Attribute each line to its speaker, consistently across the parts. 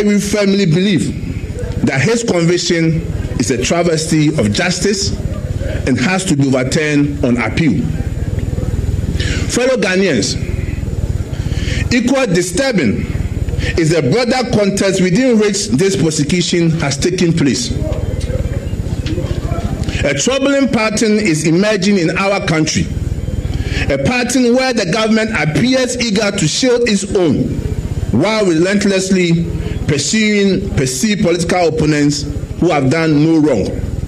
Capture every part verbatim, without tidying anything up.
Speaker 1: why we firmly believe that his conviction is a travesty of justice and has to be overturned on appeal. Fellow Ghanaians, equal disturbing is the broader context within which this prosecution has taken place. A troubling pattern is emerging in our country, a pattern where the government appears eager to shield its own while relentlessly pursuing perceived political opponents who have done no wrong.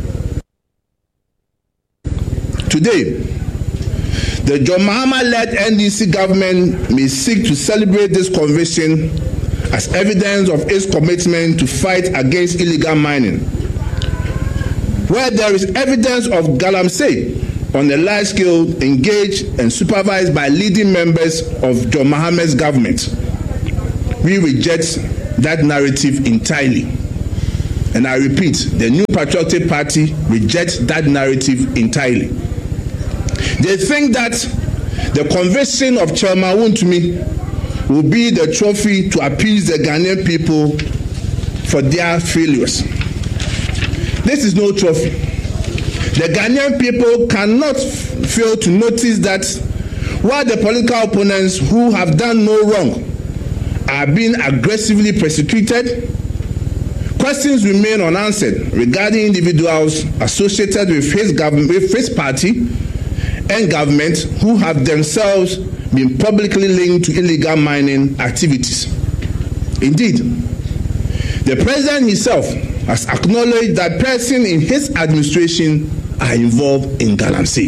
Speaker 1: Today, the John Mahama-led N D C government may seek to celebrate this conviction as evidence of its commitment to fight against illegal mining. Where there is evidence of galamsey on a large scale engaged and supervised by leading members of John Mahama's government, we reject that narrative entirely. And I repeat, the New Patriotic Party rejects that narrative entirely. They think that the conviction of Chairman Wontumi will be the trophy to appease the Ghanaian people for their failures. This is no trophy. The Ghanaian people cannot f- fail to notice that while the political opponents who have done no wrong are being aggressively persecuted, questions remain unanswered regarding individuals associated with his government, with his party and government who have themselves been publicly linked to illegal mining activities. Indeed, the president himself has acknowledged that persons in his administration are involved in galamsey.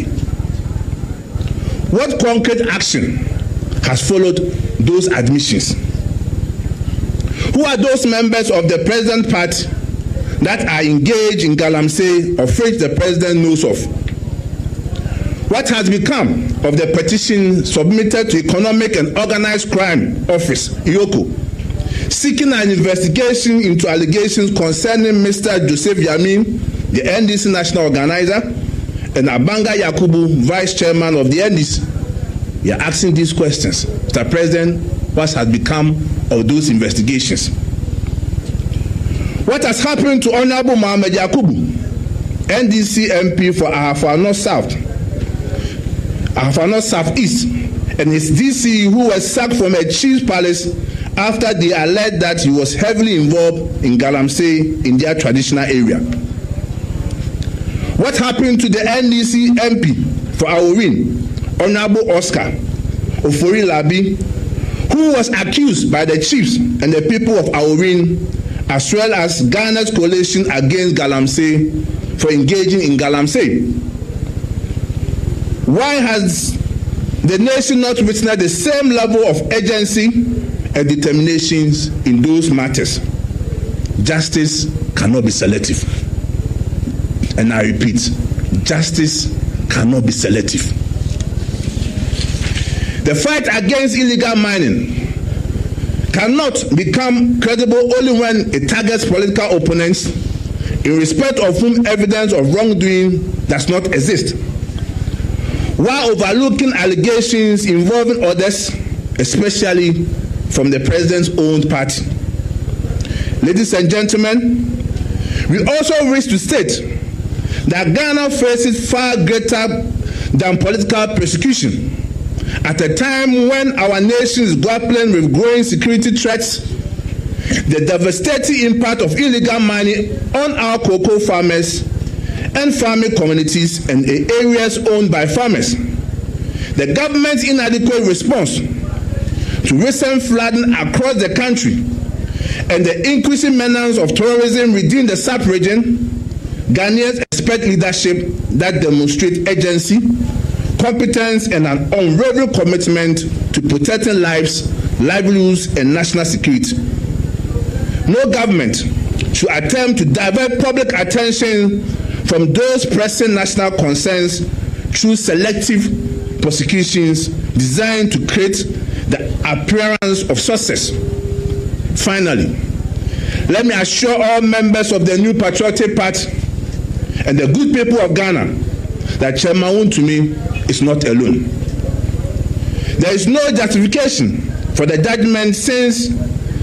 Speaker 1: What concrete action has followed those admissions? Who are those members of the president's party that are engaged in galamsey of which the president knows of? What has become of the petition submitted to Economic and Organized Crime Office, E O C O, seeking an investigation into allegations concerning Mister Joseph Yamin, the N D C national organizer, and Abanga Yakubu, vice chairman of the N D C? We are asking these questions. Mister President, what has become of those investigations? What has happened to Honorable Mohamed Yakubu, N D C M P for Ahafo North South, Ahafo North South East, and his D C who was sacked from a chief's palace after they alleged that he was heavily involved in galamsey in their traditional area? What happened to the N D C M P for Aworin, Honorable Oscar Ofori Labi, who was accused by the chiefs and the people of Aworin, as well as Ghana's coalition against galamsey, for engaging in galamsey? Why has the nation not witnessed the same level of urgency and determinations in those matters? Justice cannot be selective. And I repeat, justice cannot be selective. The fight against illegal mining cannot become credible only when it targets political opponents in respect of whom evidence of wrongdoing does not exist, while overlooking allegations involving others, especially from the president's own party. Ladies and gentlemen, we also wish to state that Ghana faces far greater than political persecution at a time when our nation is grappling with growing security threats, the devastating impact of illegal mining on our cocoa farmers and farming communities and areas owned by farmers, the government's inadequate response to recent flooding across the country, and the increasing menace of terrorism within the sub-region, Ghanaians expect leadership that demonstrates agency, competence, and an unwavering commitment to protecting lives, livelihoods, and national security. No government should attempt to divert public attention from those pressing national concerns through selective prosecutions designed to create the appearance of success. Finally, let me assure all members of the New Patriotic Party and the good people of Ghana that Chairman Wontumi is not alone. There is no justification for the judgment, since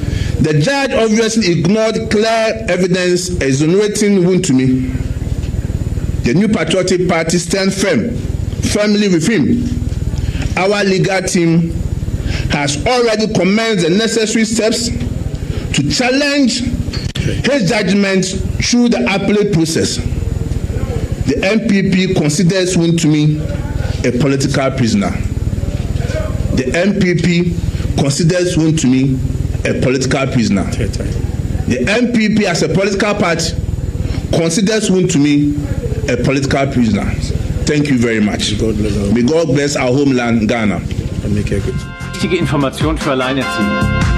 Speaker 1: The judge obviously ignored clear evidence exonerating Wontumi. The New Patriotic Party stands firm, firmly with him. Our legal team has already commenced the necessary steps to challenge his judgment through the appellate process. The N P P considers Wontumi a political prisoner. The N P P considers Wontumi a political prisoner. The N P P as a political party considers Wontumi a political prisoner. Thank you very much. May God bless our homeland, Ghana.
Speaker 2: Wichtige Information für Alleinerziehende.